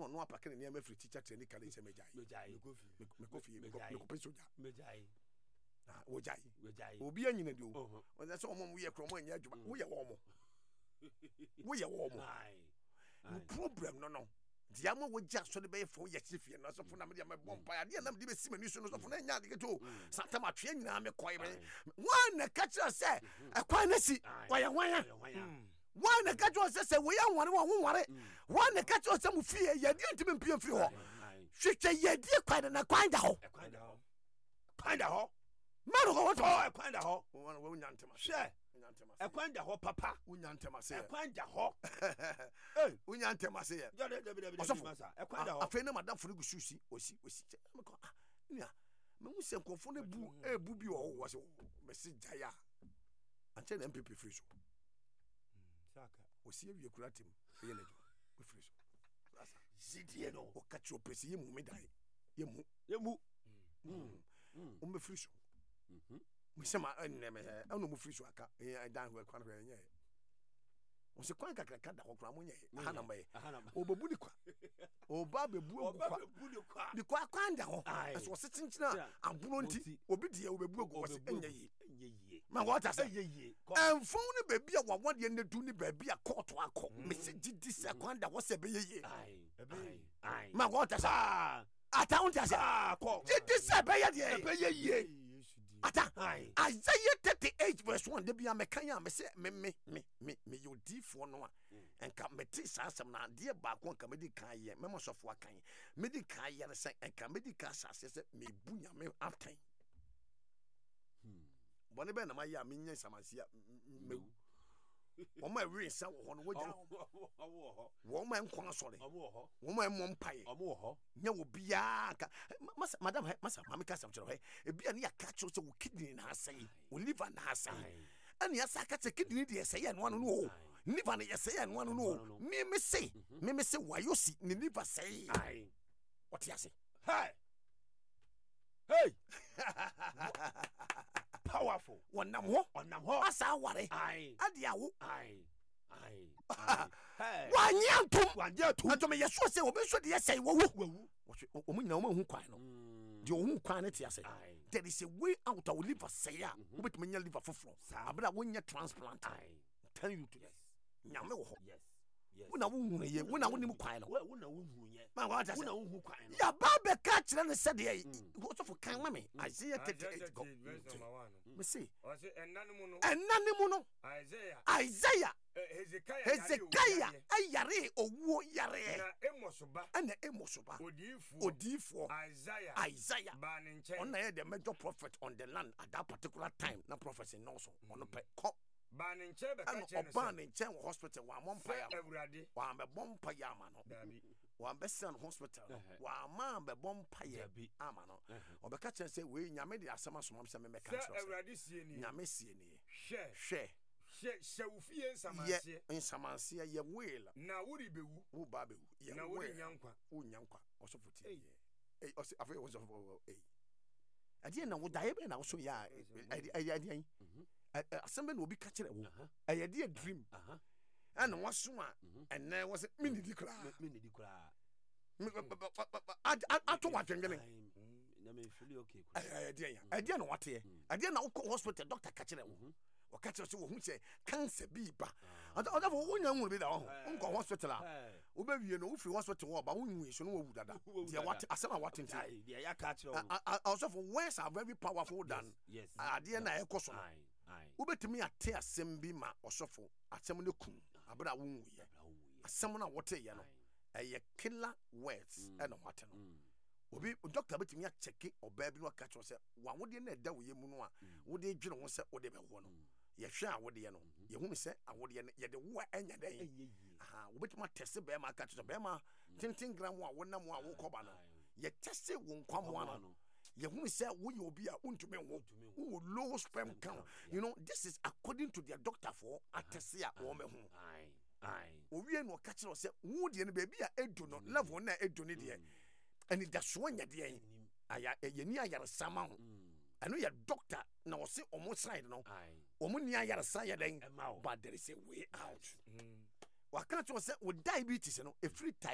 no no apake ne ma free teacher training college mejai me kofi me ko pesoja mejai wo jai obi anyina di o won say omo ye kromo anya adwuma wo ye wo mo no problem no dia mo wo ja so de be fo ye chifie no so fo na me dia me bompa ya dia na me di be simani so no so fo na nya de to santama atwe nyina me koy be wan na ka kira say ekwan na si waya wan na ka kira say we ya nware wo nware wan na ka kira say mu fie ye di ntimi mpie fie ho hwehwe ye di kwan na kwan da ho maro ko wo kwan da ho wo nya ntema she ekwan da ho papa unya ntema say ekwan da ho unya ntema say ekwan da ho afa na madam furu gususi osi me ko nia me hu se nkofo na bu bi wo se me se jaya anche na MPP free so saka osi awie kuratim ye lejo we free so asa zidie no o ka cho pesi ye mu me dai ye mu o me free so me sema eneme eno mu free so aka dan ho akwan ho enye o se kwan kakra da ho kra mo nye ahana mai obabu ni kwa oba bebu kwa ni kwa kwanda ho so se chinchina aburo nti obi de obebu ogu wo se enye yi ma what say enfon ni bebi a wawode ne du ni bebi a court akọ me se didi se kwanda wo se be ye ma what say atawon ti ase didi se be ye ata Isaiah 38 verse 1 de bia mekan ya me se me you D4 no a enka meti sasem na de ba ko enka medi kan ye me mosofo akan medi kan ye se enka medi kan sase se me bunya me aftan bone be na ma ya me nya samansia me wo ma wi nsa wo ho no wo ja wo ma nkwa asore wo ma mompaye nya wo bia ka madam masa mama ka samchero he e bia ne ya ka chiro se wo kidney na asai wo liver na asai ani ya saka se kidney de asai ya no no liver na asai ya no no me say wayosi ni liver say what ya say hey powerful onam ho asa ware ade awo wanyantum atome yeso se obeso de yesai wowu omunyina omahu kwan no de ohu kwan ne te ase there is a way out of liver say ya obetumi nya liver foforo abra wonya transplant tell you to yes nyame wo ho yes wona wohunu ye wona wonim kwan no wona wohunu ye ma wata wona wohunu kwan no ya ba be ka kire ne se de so for kan mame Isaiah 38 go me say ennanim no Isaiah Hezekiah ayare owo yare na emosoba odifo Isaiah ba ne nche on na the major prophet on the land at that particular time na prophecy no so on pe ba ne nche be ka che no ne nche hospital wa mompaya awurade wa be bompaya ama no wa be san hospital wa ma be bompaya ama no obeka che say we nyame de asema somam se me meka che awurade sie ni nyame sie ni hwe shewufie nsamanse ye wela na wuri bewu wo ba bewu ye na wuri nyankwa wo nyankwa osofoti eh osi afa wo so ade na wo dae be na wo so ya ade asembe na obi ka kire wo ade dream ana waso a enne wo se minidi kra ato watwengele na me feel okay ade na wate ade na wo hospital doctor ka kire wo o ka kire se wo hu se cancer bi ba ada wo nya nwuru bi da ho nko hospital a wo ba wie no wo free hospital wo ba wo nwu so no wo wu dada dia wate asema wate nti dia ya ka kire wo also for words are very powerful than ade na ekoso wo betimi ate asem bi ma osofo asem ne kun abra wo nwu ye asem na wote ye no eye killer words e no wate no obi doctor betimi a check oba bi no ka kire se wa wode na da wo ye mu no a wode dwene ho se wode be ho no ye hwe a wode ye no ye hu se a wode ye de wo anya den wo betimi test be ma ka kire be ma 10 gram a wonam a wo koba no ye test wo nkwamo no ye hu se wo ye obi a untume wo low sperm count you know this is according to their doctor for atese a wo me hu owie no ka kire se wo de ne be bi a edu no level na edu ne de and that's one ya de aya ye ni ayare sama ho eno ya doctor na wo se omo side no omo ni ayare sa ya den but there is a way out wa ka to se wo diabetes no a free